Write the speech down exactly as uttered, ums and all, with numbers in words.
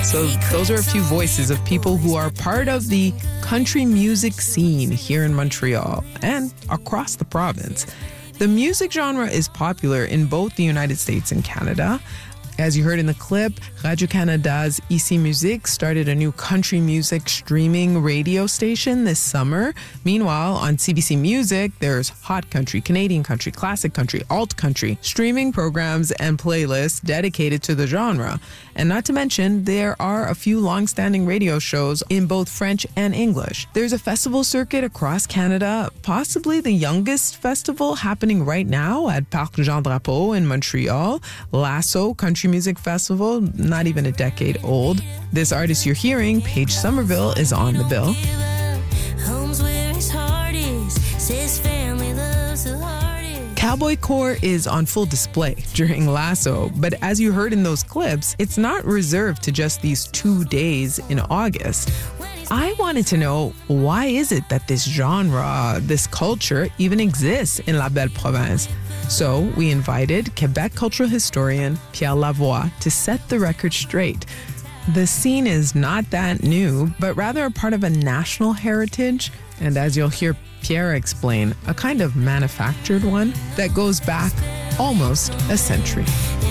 So those are a few voices of people who are part of the country music scene here in Montreal and across the province. The music genre is popular in both the United States and Canada. As you heard in the clip, Radio-Canada's Ici Musique started a new country music streaming radio station this summer. Meanwhile, on C B C Music, there's hot country, Canadian country, classic country, alt country, streaming programs and playlists dedicated to the genre. And not to mention, there are a few long-standing radio shows in both French and English. There's a festival circuit across Canada, possibly the youngest festival happening right now at Parc Jean Drapeau in Montreal. Lasso Country Music Festival, not even a decade old. This artist you're hearing, Paige Somerville, is on the bill. Cowboy core is on full display during Lasso, but as you heard in those clips, it's not reserved to just these two days in August. I wanted to know, why is it that this genre, this culture, even exists in La Belle Province? So we invited Quebec cultural historian Pierre Lavoie to set the record straight. The scene is not that new, but rather a part of a national heritage, and as you'll hear Pierre explain, a kind of manufactured one that goes back almost a century.